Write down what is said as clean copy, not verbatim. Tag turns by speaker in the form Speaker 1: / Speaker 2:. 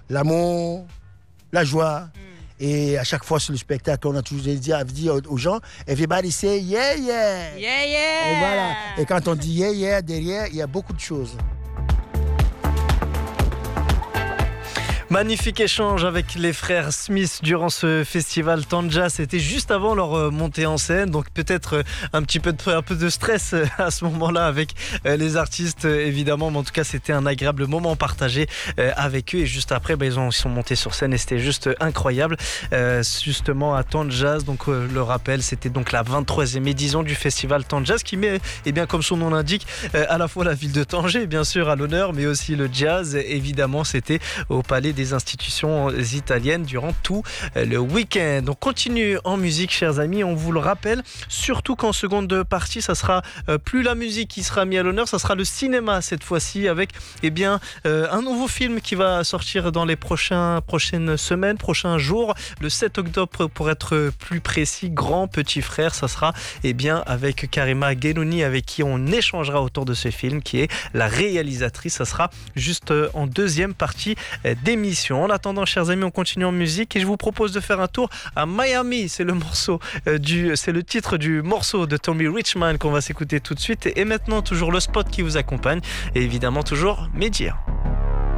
Speaker 1: l'amour, la joie. Et à chaque fois sur le spectacle, on a toujours dit aux gens, everybody say yeah, yeah.
Speaker 2: Yeah, yeah.
Speaker 1: Et voilà. Et quand on dit yeah, yeah, derrière, il y a beaucoup de choses.
Speaker 3: Magnifique échange avec les frères Smith durant ce festival Tanja. C'était juste avant leur montée en scène, donc peut-être un peu de stress à ce moment-là avec les artistes évidemment, mais en tout cas c'était un agréable moment partagé avec eux. Et juste après, ils sont montés sur scène et c'était juste incroyable. Justement à Tanja, donc le rappel, c'était donc la 23e édition du festival Tanja, qui met, bien comme son nom l'indique, à la fois la ville de Tanger bien sûr à l'honneur, mais aussi le jazz. Évidemment, c'était au Palais des institutions italiennes durant tout le week-end. On continue en musique, chers amis, on vous le rappelle, surtout qu'en seconde partie, ça sera plus la musique qui sera mise à l'honneur, ça sera le cinéma cette fois-ci avec un nouveau film qui va sortir dans les prochaines semaines, prochains jours, le 7 octobre pour être plus précis, Grand Petit Frère. Ça sera avec Karima Ghenouni, avec qui on échangera autour de ce film, qui est la réalisatrice. Ça sera juste en deuxième partie d'émission. En attendant, chers amis, on continue en musique et je vous propose de faire un tour à Miami. C'est le titre du morceau de Tommy Richman qu'on va s'écouter tout de suite. Et maintenant, toujours le spot qui vous accompagne et évidemment toujours Média.